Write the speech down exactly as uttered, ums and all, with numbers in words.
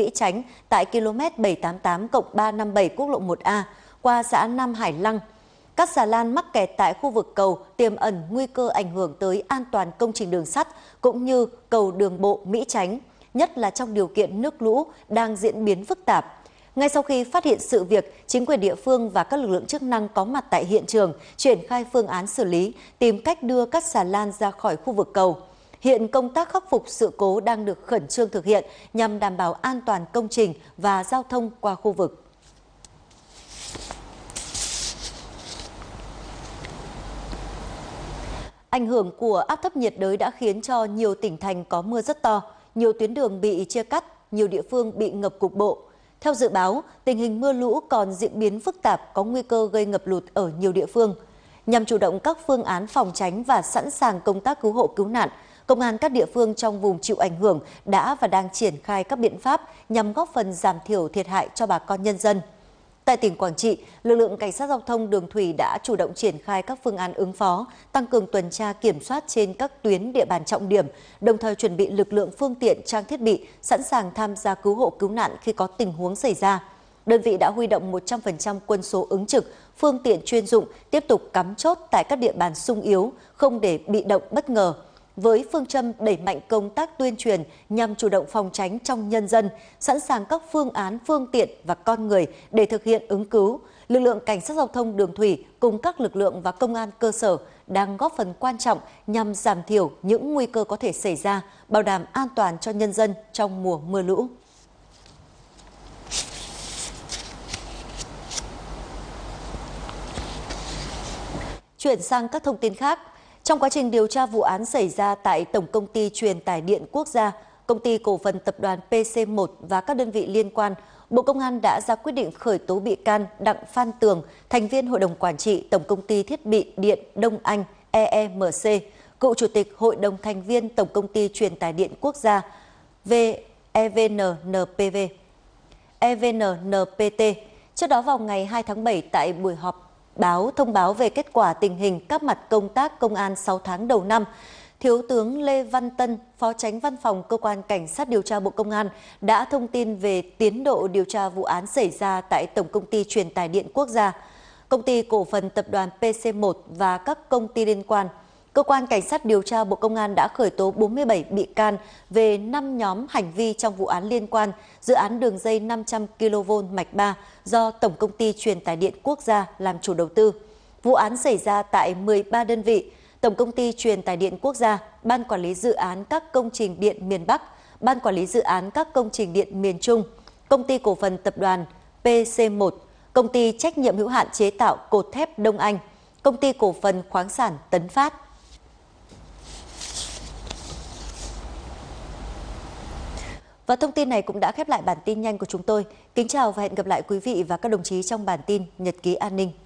Mỹ Chánh tại km bảy trăm tám mươi tám ba trăm năm mươi bảy quốc lộ một A qua xã Nam Hải Lăng. Các xà lan mắc kẹt tại khu vực cầu tiềm ẩn nguy cơ ảnh hưởng tới an toàn công trình đường sắt cũng như cầu đường bộ Mỹ Chánh, nhất là trong điều kiện nước lũ đang diễn biến phức tạp. Ngay sau khi phát hiện sự việc, chính quyền địa phương và các lực lượng chức năng có mặt tại hiện trường, triển khai phương án xử lý, tìm cách đưa các xà lan ra khỏi khu vực cầu. Hiện công tác khắc phục sự cố đang được khẩn trương thực hiện nhằm đảm bảo an toàn công trình và giao thông qua khu vực. Ảnh hưởng của áp thấp nhiệt đới đã khiến cho nhiều tỉnh thành có mưa rất to, nhiều tuyến đường bị chia cắt, nhiều địa phương bị ngập cục bộ. Theo dự báo, tình hình mưa lũ còn diễn biến phức tạp, có nguy cơ gây ngập lụt ở nhiều địa phương. Nhằm chủ động các phương án phòng tránh và sẵn sàng công tác cứu hộ cứu nạn, Công an các địa phương trong vùng chịu ảnh hưởng đã và đang triển khai các biện pháp nhằm góp phần giảm thiểu thiệt hại cho bà con nhân dân. Tại tỉnh Quảng Trị, lực lượng cảnh sát giao thông đường thủy đã chủ động triển khai các phương án ứng phó, tăng cường tuần tra kiểm soát trên các tuyến địa bàn trọng điểm, đồng thời chuẩn bị lực lượng phương tiện trang thiết bị sẵn sàng tham gia cứu hộ cứu nạn khi có tình huống xảy ra. Đơn vị đã huy động một trăm phần trăm quân số ứng trực, phương tiện chuyên dụng tiếp tục cắm chốt tại các địa bàn xung yếu, không để bị động bất ngờ. Với phương châm đẩy mạnh công tác tuyên truyền nhằm chủ động phòng tránh trong nhân dân, sẵn sàng các phương án, phương tiện và con người để thực hiện ứng cứu, lực lượng cảnh sát giao thông đường thủy cùng các lực lượng và công an cơ sở đang góp phần quan trọng nhằm giảm thiểu những nguy cơ có thể xảy ra, bảo đảm an toàn cho nhân dân trong mùa mưa lũ. Chuyển sang các thông tin khác. Trong quá trình điều tra vụ án xảy ra tại Tổng Công ty Truyền tải điện Quốc gia, Công ty Cổ phần Tập đoàn pê xê một và các đơn vị liên quan, Bộ Công an đã ra quyết định khởi tố bị can Đặng Phan Tường, thành viên Hội đồng Quản trị Tổng Công ty Thiết bị Điện Đông Anh e em xê, cựu Chủ tịch Hội đồng thành viên Tổng Công ty Truyền tải điện Quốc gia e vê en en pê vê, e vê en en pê tê. Trước đó vào ngày hai tháng bảy tại buổi họp báo thông báo về kết quả tình hình các mặt công tác công an sáu tháng đầu năm, Thiếu tướng Lê Văn Tân, Phó Chánh Văn phòng Cơ quan Cảnh sát điều tra Bộ Công an đã thông tin về tiến độ điều tra vụ án xảy ra tại Tổng Công ty Truyền tải điện Quốc gia, Công ty Cổ phần Tập đoàn pê xê một và các công ty liên quan. Cơ quan Cảnh sát điều tra Bộ Công an đã khởi tố bốn mươi bảy bị can về năm nhóm hành vi trong vụ án liên quan dự án đường dây năm trăm ki lô vôn mạch ba do Tổng Công ty Truyền tải điện Quốc gia làm chủ đầu tư. Vụ án xảy ra tại mười ba đơn vị: Tổng Công ty Truyền tải điện Quốc gia, Ban Quản lý Dự án các công trình điện miền Bắc, Ban Quản lý Dự án các công trình điện miền Trung, Công ty Cổ phần Tập đoàn pê xê một, Công ty Trách nhiệm hữu hạn chế tạo cột thép Đông Anh, Công ty Cổ phần Khoáng sản Tấn Phát. Và thông tin này cũng đã khép lại bản tin nhanh của chúng tôi. Kính chào và hẹn gặp lại quý vị và các đồng chí trong bản tin Nhật ký An ninh.